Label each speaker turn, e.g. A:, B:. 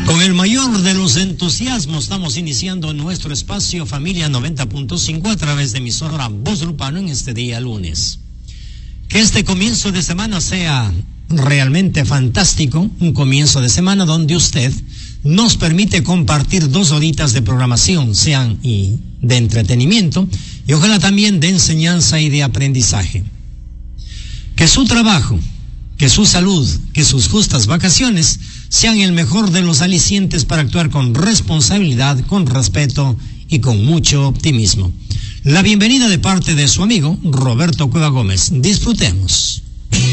A: Con el mayor de los entusiasmos estamos iniciando nuestro espacio Familia 90.5 a través de emisora Voz Lupano en este día lunes. Que este comienzo de semana sea realmente fantástico, un comienzo de semana donde usted nos permite compartir 2 horitas de programación, sean y de entretenimiento y ojalá también de enseñanza y de aprendizaje. Que su trabajo, que su salud, que sus justas vacaciones sean el mejor de los alicientes para actuar con responsabilidad, con respeto y con mucho optimismo. La bienvenida de parte de su amigo Roberto Cueva Gómez. Disfrutemos.